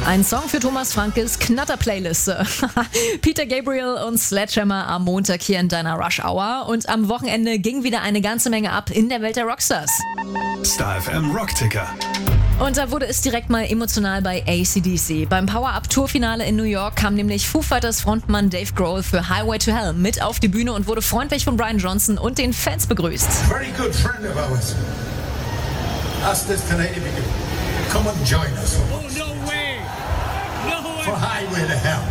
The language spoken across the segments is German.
Ein Song für Thomas Frankes Knatter-Playliste. Peter Gabriel und Sledgehammer am Montag hier in deiner Rush Hour. Und am Wochenende ging wieder eine ganze Menge ab in der Welt der Rockstars. Star FM Rockticker. Und da wurde es direkt mal emotional bei AC/DC. Beim Power-Up-Tour-Finale in New York kam nämlich Foo Fighters Frontmann Dave Grohl für Highway to Hell mit auf die Bühne und wurde freundlich von Brian Johnson und den Fans begrüßt. Very good friend of ours. Asked us tonight if he could come and join us Oh, no way! No way! for Highway to Hell.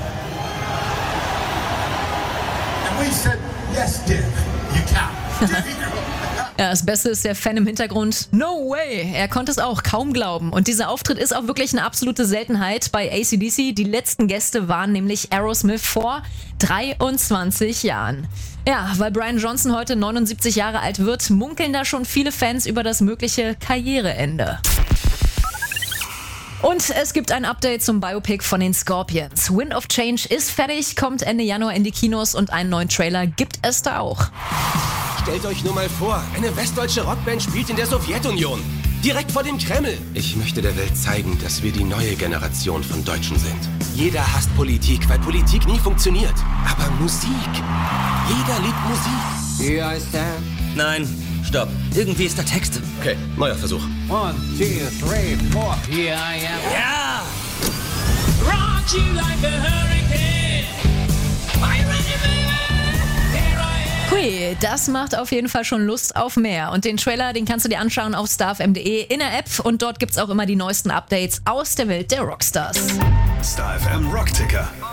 And we said, yes, Dave, you can. Ja, das Beste ist der Fan im Hintergrund. No way! Er konnte es auch kaum glauben. Und dieser Auftritt ist auch wirklich eine absolute Seltenheit bei AC/DC. Die letzten Gäste waren nämlich Aerosmith vor 23 Jahren. Ja, weil Brian Johnson heute 79 Jahre alt wird, munkeln da schon viele Fans über das mögliche Karriereende. Und es gibt ein Update zum Biopic von den Scorpions. Wind of Change ist fertig, kommt Ende Januar in die Kinos und einen neuen Trailer gibt es da auch. Stellt euch nur mal vor, eine westdeutsche Rockband spielt in der Sowjetunion. Direkt vor dem Kreml. Ich möchte der Welt zeigen, dass wir die neue Generation von Deutschen sind. Jeder hasst Politik, weil Politik nie funktioniert. Aber Musik. Jeder liebt Musik. Here I stand. Nein, stopp. Irgendwie ist der Text. Okay, neuer Versuch. 1, 2, 3, 4. Here I am. Ja! Rock you like a hurricane. Are you ready, baby? Here I am. Hui, das macht auf jeden Fall schon Lust auf mehr. Und den Trailer, den kannst du dir anschauen auf starfm.de in der App. Und dort gibt's auch immer die neuesten Updates aus der Welt der Rockstars. Star FM Rockticker.